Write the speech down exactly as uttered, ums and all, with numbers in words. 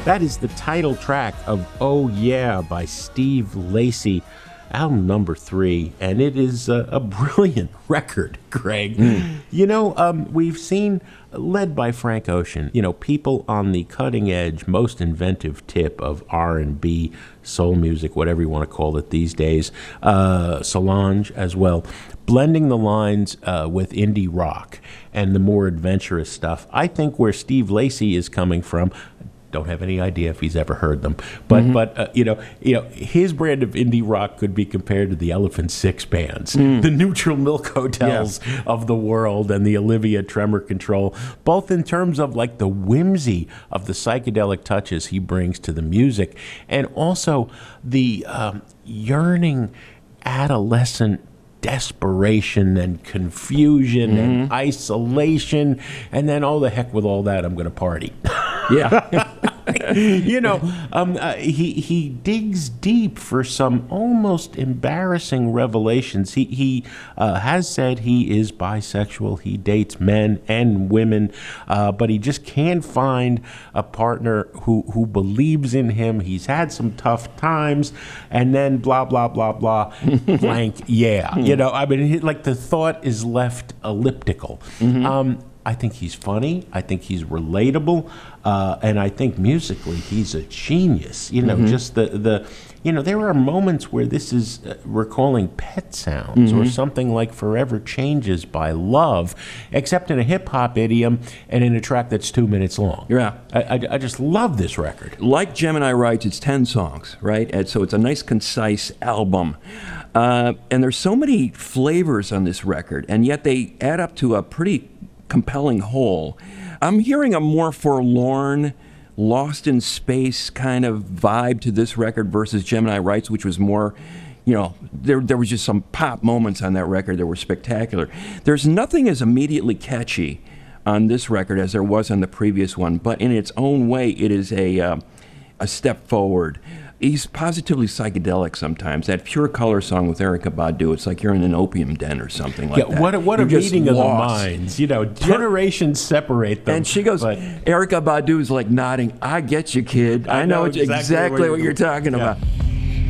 That is the title track of Oh Yeah by Steve Lacy, album number three, and it is a, a brilliant record, Greg. Mm. You know, um, we've seen, led by Frank Ocean, you know, people on the cutting edge, most inventive tip of R and B, soul music, whatever you want to call it these days, uh, Solange as well, blending the lines uh, with indie rock and the more adventurous stuff. I think where Steve Lacy is coming from, don't have any idea if he's ever heard them, but mm-hmm. but uh, you know, you know, his brand of indie rock could be compared to the Elephant Six bands, mm. the Neutral Milk Hotels yeah. of the world, and the Olivia Tremor Control, both in terms of like the whimsy of the psychedelic touches he brings to the music, and also the um, yearning adolescent desperation and confusion mm-hmm. and isolation, and then, oh, the heck with all that, I'm going to party. Yeah. you know, um, uh, he he digs deep for some almost embarrassing revelations. He he uh, has said he is bisexual. He dates men and women, uh, but he just can't find a partner who who believes in him. He's had some tough times, and then blah blah blah blah blank. Yeah, you know, I mean, like the thought is left elliptical. Mm-hmm. Um, I think he's funny. I think he's relatable, uh, and I think musically he's a genius. You know, mm-hmm. just the the, you know, there are moments where this is uh, recalling Pet Sounds mm-hmm. or something like "Forever Changes" by Love, except in a hip hop idiom and in a track that's two minutes long. Yeah, I, I, I just love this record. Like Gemini writes, it's ten songs, right? And so it's a nice, concise album. Uh, and there's so many flavors on this record, and yet they add up to a pretty compelling whole. I'm hearing a more forlorn, lost in space kind of vibe to this record versus Gemini Writes, which was more, you know, there there was just some pop moments on that record that were spectacular. There's nothing as immediately catchy on this record as there was on the previous one, but in its own way, it is a uh, a step forward. He's positively psychedelic sometimes. That Pure Color song with Erykah Badu, it's like you're in an opium den or something like yeah, that. What a, what a meeting of the lost. minds. You know, generations separate them. And she goes, but Erykah Badu is like nodding, I get you, kid. I, I know, know exactly, exactly exactly what what you're- you're talking yeah. about.